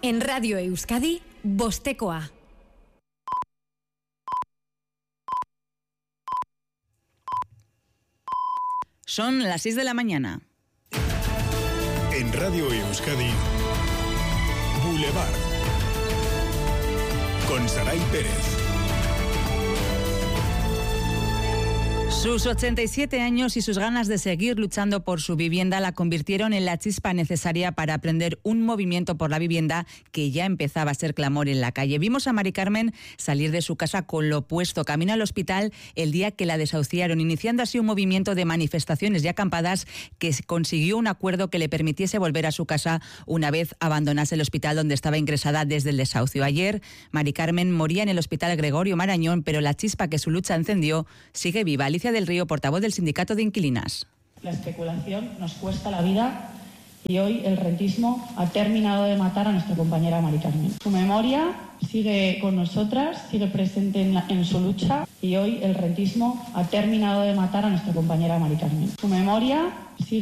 En Radio Euskadi, Bostekoa. Son las 6 de la mañana. En Radio Euskadi, Boulevard. Con Saray Pérez. Sus 87 años y sus ganas de seguir luchando por su vivienda la convirtieron en la chispa necesaria para aprender un movimiento por la vivienda que ya empezaba a ser clamor en la calle. Vimos a Mari Carmen salir de su casa con lo puesto, camino al hospital el día que la desahuciaron, iniciando así un movimiento de manifestaciones y acampadas que consiguió un acuerdo que le permitiese volver a su casa una vez abandonase el hospital donde estaba ingresada desde el desahucio. Ayer, Mari Carmen moría en el Hospital Gregorio Marañón, pero la chispa que su lucha encendió sigue viva. Alicia del Río, portavoz del Sindicato de Inquilinas. La especulación nos cuesta la vida y hoy el rentismo ha terminado de matar a nuestra compañera Mari Carmen. Su memoria sigue con nosotras, sigue presente en su lucha y hoy el rentismo ha terminado de matar a nuestra compañera Mari Carmen. Su memoria sigue